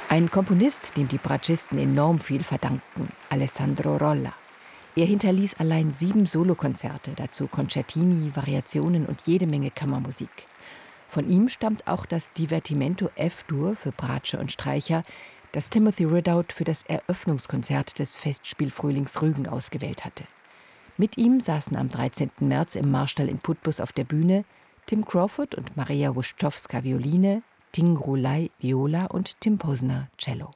Ein Komponist, dem die Bratschisten enorm viel verdanken, Alessandro Rolla. Er hinterließ allein 7 Solokonzerte, dazu Concertini, Variationen und jede Menge Kammermusik. Von ihm stammt auch das Divertimento F-Dur für Bratsche und Streicher, das Timothy Ridout für das Eröffnungskonzert des Festspiel Frühlings ausgewählt hatte. Mit ihm saßen am 13. März im Marstall in Putbus auf der Bühne Tim Crawford und Maria Wuszczowska Violine, Ting Rolai Viola und Tim Posner Cello.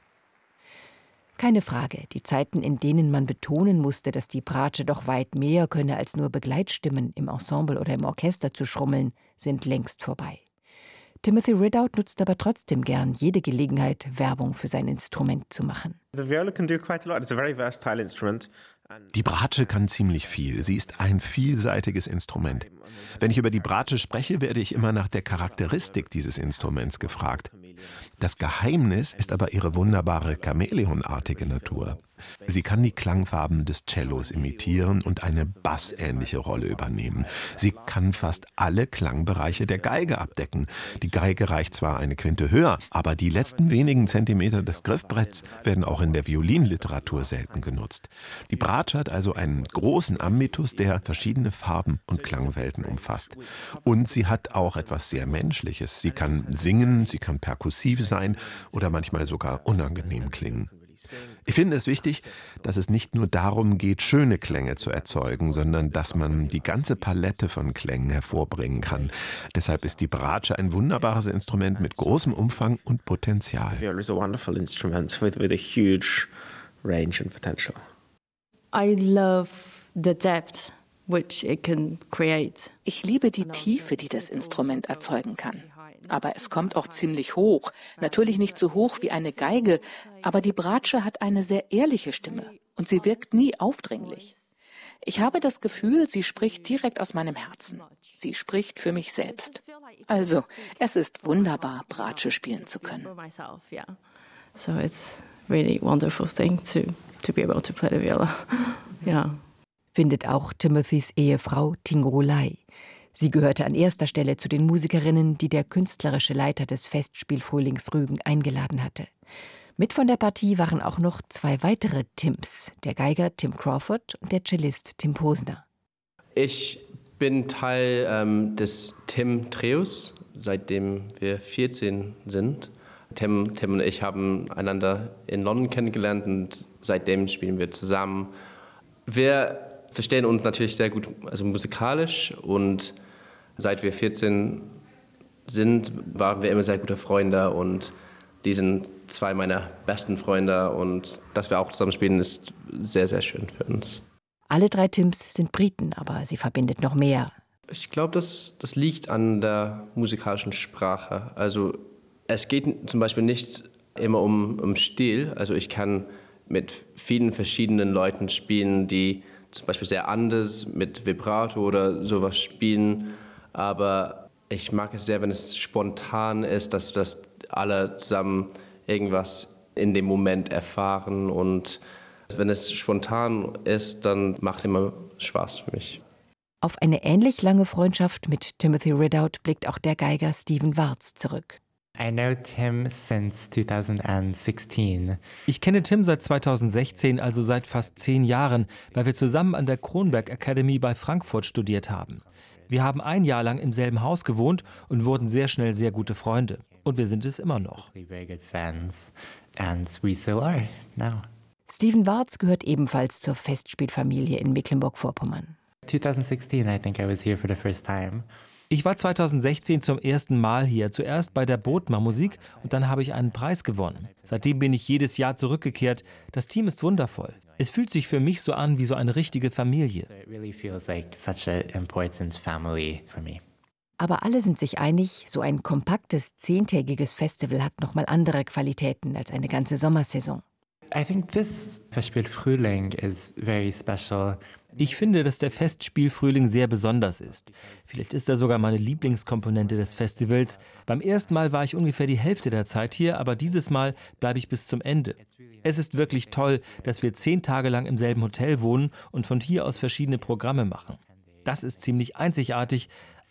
Keine Frage, die Zeiten, in denen man betonen musste, dass die Bratsche doch weit mehr könne, als nur Begleitstimmen im Ensemble oder im Orchester zu schrummeln, sind längst vorbei. Timothy Ridout nutzt aber trotzdem gern jede Gelegenheit, Werbung für sein Instrument zu machen. The viola can do quite a lot. It's a very versatile instrument. Die Bratsche kann ziemlich viel. Sie ist ein vielseitiges Instrument. Wenn ich über die Bratsche spreche, werde ich immer nach der Charakteristik dieses Instruments gefragt. Das Geheimnis ist aber ihre wunderbare chamäleonartige Natur. Sie kann die Klangfarben des Cellos imitieren und eine bassähnliche Rolle übernehmen. Sie kann fast alle Klangbereiche der Geige abdecken. Die Geige reicht zwar eine Quinte höher, aber die letzten wenigen Zentimeter des Griffbretts werden auch in der Violinliteratur selten genutzt. Die Bratsche hat also einen großen Ambitus, der verschiedene Farben und Klangwelten umfasst. Und sie hat auch etwas sehr Menschliches. Sie kann singen, sie kann perkussiv sein oder manchmal sogar unangenehm klingen. Ich finde es wichtig, dass es nicht nur darum geht, schöne Klänge zu erzeugen, sondern dass man die ganze Palette von Klängen hervorbringen kann. Deshalb ist die Bratsche ein wunderbares Instrument mit großem Umfang und Potenzial. Viola is a wonderful instrument with a huge range and potential. I love the depth which it can create. Ich liebe die Tiefe, die das Instrument erzeugen kann. Aber es kommt auch ziemlich hoch. Natürlich nicht so hoch wie eine Geige, aber die Bratsche hat eine sehr ehrliche Stimme und sie wirkt nie aufdringlich. Ich habe das Gefühl, sie spricht direkt aus meinem Herzen. Sie spricht für mich selbst. Also, es ist wunderbar, Bratsche spielen zu können. So it's really wonderful thing to be able to play the viola. Yeah. Findet auch Timothys Ehefrau Ting Rolai. Sie gehörte an erster Stelle zu den Musikerinnen, die der künstlerische Leiter des Festspiel Frühlings eingeladen hatte. Mit von der Partie waren auch noch 2 weitere Tims, der Geiger Tim Crawford und der Cellist Tim Posner. Ich bin Teil des Tim-Trios, seitdem wir 14 sind. Tim und ich haben einander in London kennengelernt und seitdem spielen wir zusammen. Wir verstehen uns natürlich sehr gut, also musikalisch, und seit wir 14 sind, waren wir immer sehr gute Freunde und die sind 2 meiner besten Freunde und dass wir auch zusammen spielen, ist sehr, sehr schön für uns. Alle 3 Tims sind Briten, aber sie verbindet noch mehr. Ich glaube, das liegt an der musikalischen Sprache. Also es geht zum Beispiel nicht immer um Stil. Also ich kann mit vielen verschiedenen Leuten spielen, die zum Beispiel sehr anders mit Vibrato oder sowas spielen. Aber ich mag es sehr, wenn es spontan ist, dass alle zusammen irgendwas in dem Moment erfahren. Und wenn es spontan ist, dann macht es immer Spaß für mich. Auf eine ähnlich lange Freundschaft mit Timothy Ridout blickt auch der Geiger Stephen Warz zurück. I know Tim since 2016. Ich kenne Tim seit 2016, also seit fast 10 Jahren, weil wir zusammen an der Kronberg Academy bei Frankfurt studiert haben. Wir haben ein Jahr lang im selben Haus gewohnt und wurden sehr schnell sehr gute Freunde. Und wir sind es immer noch. Stephen Warz gehört ebenfalls zur Festspielfamilie in Mecklenburg-Vorpommern. 2016, I think I was here for the first time. Ich war 2016 zum ersten Mal hier, zuerst bei der Bodmer Musik und dann habe ich einen Preis gewonnen. Seitdem bin ich jedes Jahr zurückgekehrt. Das Team ist wundervoll. Es fühlt sich für mich so an wie so eine richtige Familie. Aber alle sind sich einig, so ein kompaktes 10-tägiges Festival hat nochmal andere Qualitäten als eine ganze Sommersaison. I think this Festspiel Frühling is very special. Ich finde, dass der Festspiel Frühling sehr besonders ist. Vielleicht ist er sogar meine Lieblingskomponente des Festivals. Beim ersten Mal war ich ungefähr die Hälfte der Zeit hier, aber dieses Mal bleibe ich bis zum Ende. Es ist wirklich toll, dass wir 10 Tage lang im selben Hotel wohnen und von hier aus verschiedene Programme machen. Das ist ziemlich einzigartig,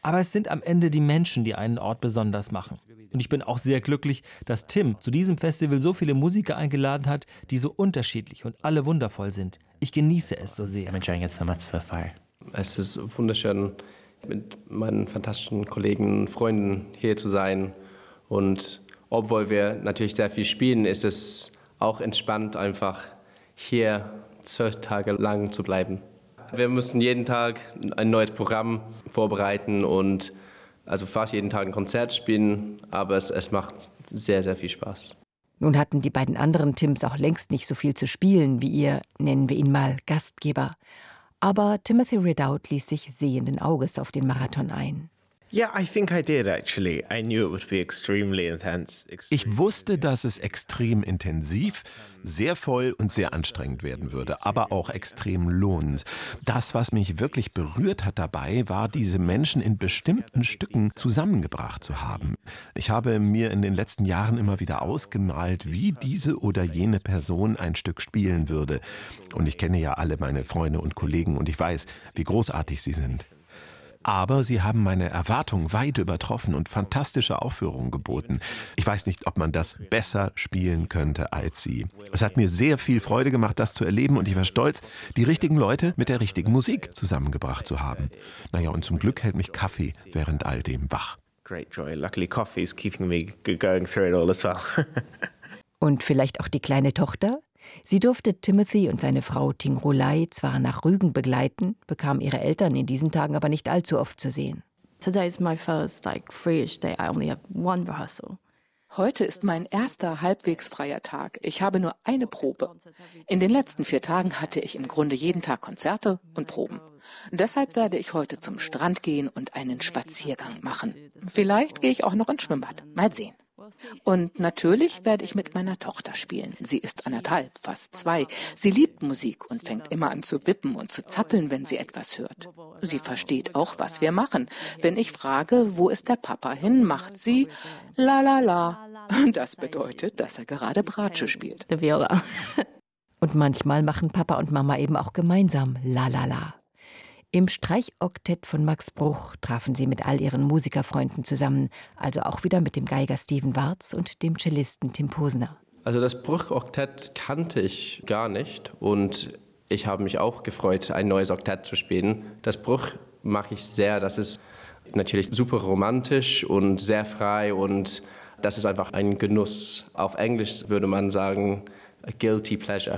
Aber es sind am Ende die Menschen, die einen Ort besonders machen. Und ich bin auch sehr glücklich, dass Tim zu diesem Festival so viele Musiker eingeladen hat, die so unterschiedlich und alle wundervoll sind. Ich genieße es so sehr. I'm enjoying it so much so far. Es ist wunderschön, mit meinen fantastischen Kollegen, Freunden hier zu sein. Und obwohl wir natürlich sehr viel spielen, ist es auch entspannt, einfach hier 12 Tage lang zu bleiben. Wir müssen jeden Tag ein neues Programm vorbereiten und also fast jeden Tag ein Konzert spielen, aber es macht sehr, sehr viel Spaß. Nun hatten die beiden anderen Tims auch längst nicht so viel zu spielen wie ihr, nennen wir ihn mal, Gastgeber. Aber Timothy Ridout ließ sich sehenden Auges auf den Marathon ein. Yeah, I think I did actually. I knew it would be extremely intense. Ich wusste, dass es extrem intensiv, sehr voll und sehr anstrengend werden würde, aber auch extrem lohnend. Das, was mich wirklich berührt hat dabei, war, diese Menschen in bestimmten Stücken zusammengebracht zu haben. Ich habe mir in den letzten Jahren immer wieder ausgemalt, wie diese oder jene Person ein Stück spielen würde. Und ich kenne ja alle meine Freunde und Kollegen und ich weiß, wie großartig sie sind. Aber sie haben meine Erwartungen weit übertroffen und fantastische Aufführungen geboten. Ich weiß nicht, ob man das besser spielen könnte als sie. Es hat mir sehr viel Freude gemacht, das zu erleben und ich war stolz, die richtigen Leute mit der richtigen Musik zusammengebracht zu haben. Naja, und zum Glück hält mich Kaffee während all dem wach. Great joy. Luckily coffee is keeping me going through it all as well. Und vielleicht auch die kleine Tochter? Sie durfte Timothy und seine Frau Ting Rolei zwar nach Rügen begleiten, bekam ihre Eltern in diesen Tagen aber nicht allzu oft zu sehen. Today is my first free-ish day. I only have one rehearsal. Heute ist mein erster halbwegs freier Tag. Ich habe nur eine Probe. In den letzten 4 Tagen hatte ich im Grunde jeden Tag Konzerte und Proben. Deshalb werde ich heute zum Strand gehen und einen Spaziergang machen. Vielleicht gehe ich auch noch ins Schwimmbad. Mal sehen. Und natürlich werde ich mit meiner Tochter spielen. Sie ist 1,5, fast 2. Sie liebt Musik und fängt immer an zu wippen und zu zappeln, wenn sie etwas hört. Sie versteht auch, was wir machen. Wenn ich frage, wo ist der Papa hin, macht sie la la la. Das bedeutet, dass er gerade Bratsche spielt. The viola. Und manchmal machen Papa und Mama eben auch gemeinsam la la la. Im Streichoktett von Max Bruch trafen sie mit all ihren Musikerfreunden zusammen, also auch wieder mit dem Geiger Steven Warz und dem Cellisten Tim Posner. Also das Bruch-Oktett kannte ich gar nicht und ich habe mich auch gefreut, ein neues Oktett zu spielen. Das Bruch mag ich sehr, das ist natürlich super romantisch und sehr frei und das ist einfach ein Genuss. Auf Englisch würde man sagen, a guilty pleasure.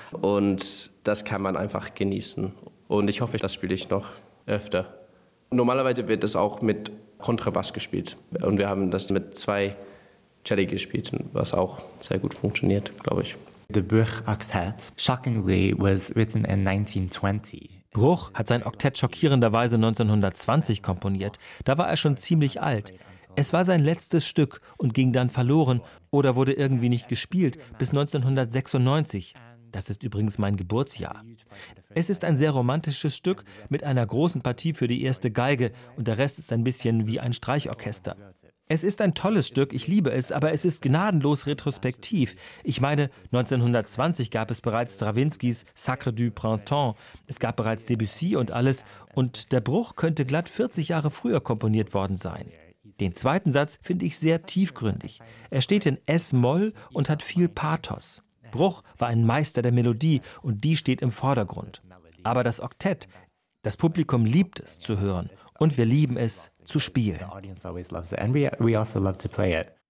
Und das kann man einfach genießen. Und ich hoffe, das spiele ich noch öfter. Normalerweise wird das auch mit Kontrabass gespielt. Und wir haben das mit 2 Celli gespielt, was auch sehr gut funktioniert, glaube ich. The Bruch Octet, shockingly, was written in 1920. Bruch hat sein Oktett schockierenderweise 1920 komponiert. Da war er schon ziemlich alt. Es war sein letztes Stück und ging dann verloren oder wurde irgendwie nicht gespielt bis 1996. Das ist übrigens mein Geburtsjahr. Es ist ein sehr romantisches Stück mit einer großen Partie für die erste Geige und der Rest ist ein bisschen wie ein Streichorchester. Es ist ein tolles Stück, ich liebe es, aber es ist gnadenlos retrospektiv. Ich meine, 1920 gab es bereits Strawinskys Sacre du Printemps, es gab bereits Debussy und alles und der Bruch könnte glatt 40 Jahre früher komponiert worden sein. Den zweiten Satz finde ich sehr tiefgründig. Er steht in S-Moll und hat viel Pathos. Bruch war ein Meister der Melodie und die steht im Vordergrund. Aber das Oktett, das Publikum liebt es zu hören und wir lieben es zu spielen. The audience always loves it, and we also love to play it.